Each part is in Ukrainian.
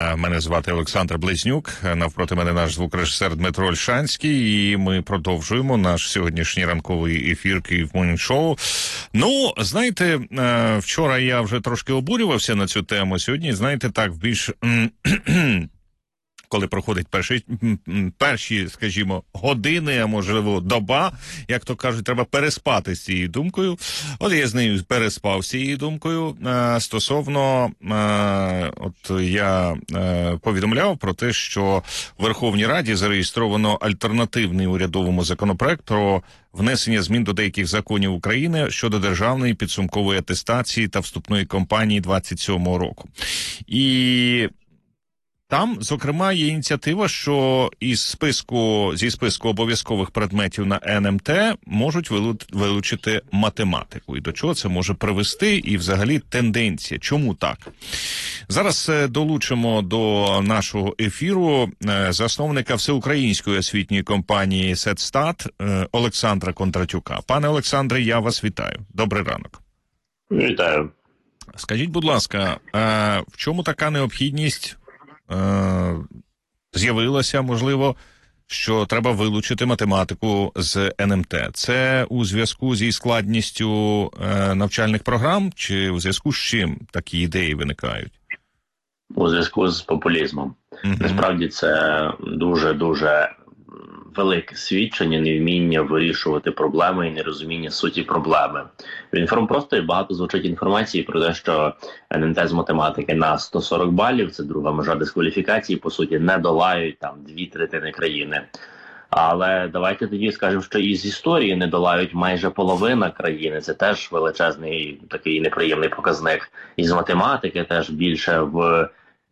Мене звати Олександр Близнюк. Навпроти мене наш звукорежисер Дмитро Ольшанський. І ми продовжуємо наш сьогоднішній ранковий ефір Київ Morning Show. Ну, знаєте, вчора я вже трошки обурювався на цю тему. Сьогодні, знаєте, так, більш... коли проходить перші, скажімо, години, а можливо доба, як то кажуть, треба переспати з цією думкою. От я з нею переспав з цією думкою. Стосовно, от я повідомляв про те, що в Верховній Раді зареєстровано альтернативний урядовому законопроект про внесення змін до деяких законів України щодо державної підсумкової атестації та вступної кампанії 27-го року. І там, зокрема, є ініціатива, що зі списку обов'язкових предметів на НМТ можуть вилучити математику. І до чого це може привести, і взагалі тенденція. Чому так? Зараз долучимо до нашого ефіру засновника всеукраїнської освітньої компанії «Сетстат» Олександра Кондратюка. Пане Олександре, я вас вітаю. Добрий ранок. Вітаю. Скажіть, будь ласка, в чому така необхідність з'явилося, можливо, що треба вилучити математику з НМТ? Це у зв'язку зі складністю навчальних програм, чи у зв'язку з чим такі ідеї виникають? У зв'язку з популізмом. Насправді це дуже-дуже велике свідчення невміння вирішувати проблеми і нерозуміння суті проблеми. В інформпросторі багато звучить інформації про те, що НМТ з математики на 140 балів, це друга межа дискваліфікації, по суті, не долають там 2/3 країни. Але давайте тоді скажемо, що і з історії не долають майже половина країни. Це теж величезний такий неприємний показник. І з математики теж більше в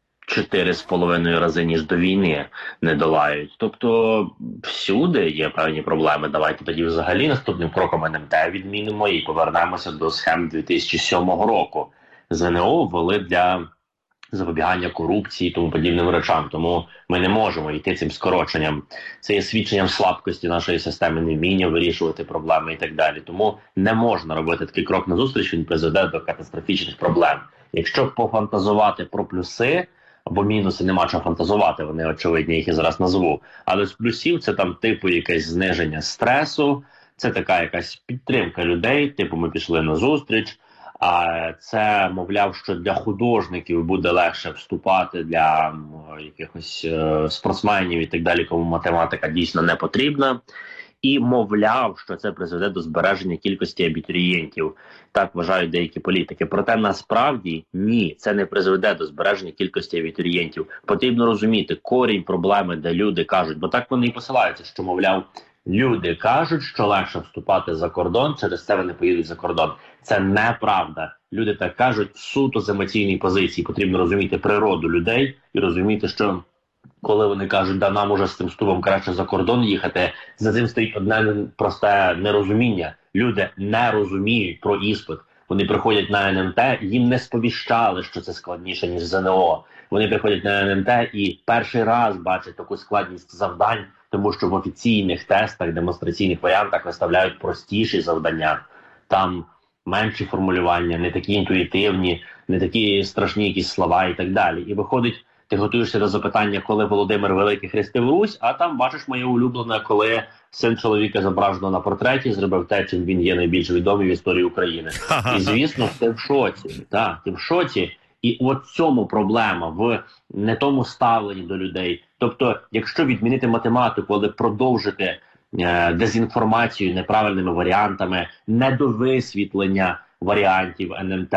4,5 рази, ніж до війни, не долають. Тобто всюди є певні проблеми. Давайте тоді взагалі наступним кроком НМТ відмінимо і повернемося до схем 2007 року. ЗНО ввели для запобігання корупції і тому подібним речам. Тому ми не можемо йти цим скороченням. Це є свідченням слабкості нашої системи, невміння вирішувати проблеми і так далі. Тому не можна робити такий крок назустріч, він призведе до катастрофічних проблем. Якщо пофантазувати про плюси, або мінуси, нема чого фантазувати, вони очевидні, їх і зараз назву. Але з плюсів це там типу якесь зниження стресу, це така якась підтримка людей, типу ми пішли на зустріч, а це, мовляв, що для художників буде легше вступати, для якихось спортсменів і так далі, кому математика дійсно не потрібна. І, мовляв, що це призведе до збереження кількості абітурієнтів. Так вважають деякі політики. Проте насправді ні, це не призведе до збереження кількості абітурієнтів. Потрібно розуміти корінь проблеми, де люди кажуть, бо так вони і посилаються, що, мовляв, люди кажуть, що легше вступати за кордон, через це вони поїдуть за кордон. Це неправда. Люди так кажуть суто з емоційної позиції. Потрібно розуміти природу людей і розуміти, що коли вони кажуть, да нам уже з цим вступом краще за кордон їхати, за цим стоїть одне просте нерозуміння. Люди не розуміють про іспит. Вони приходять на НМТ, їм не сповіщали, що це складніше, ніж ЗНО. Вони приходять на НМТ і перший раз бачать таку складність завдань, тому що в офіційних тестах, демонстраційних варіантах виставляють простіші завдання. Там менші формулювання, не такі інтуїтивні, не такі страшні якісь слова і так далі. І виходить, ти готуєшся до запитання, коли Володимир Великий хрестив Русь, а там бачиш моє улюблене, коли син чоловіка зображено на портреті, зробив те, чим він є найбільш відомий в історії України. І, звісно, ти в шоці. Так, ти в шоці. І от в цьому проблема, в не тому ставленні до людей. Тобто, якщо відмінити математику, але продовжити дезінформацію неправильними варіантами, недовисвітлення варіантів НМТ,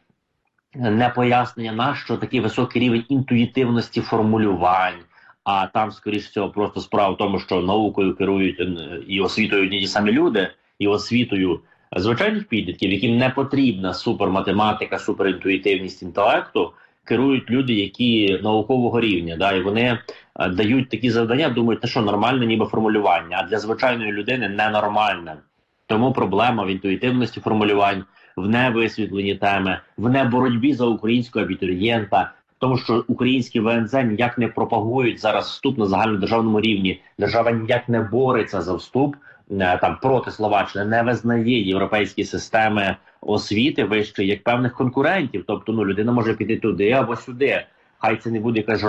не пояснення, на що такий високий рівень інтуїтивності формулювань, а там, скоріш всього, просто справа в тому, що наукою керують і освітою одні ті самі люди, і освітою звичайних підлітків, яким не потрібна суперматематика, суперінтуїтивність інтелекту, керують люди, які наукового рівня, да, і вони дають такі завдання, думають, що нормальне ніби формулювання, а для звичайної людини ненормальне. Тому проблема в інтуїтивності формулювань, в невисвітленні теми, в неборотьбі за українського абітурієнта, тому що українські ВНЗ ніяк не пропагують зараз вступ на загальнодержавному рівні. Держава ніяк не бореться за вступ там проти Словаччини, не визнає європейські системи освіти вищої як певних конкурентів. Тобто, людина може піти туди або сюди. Хай це не буде якась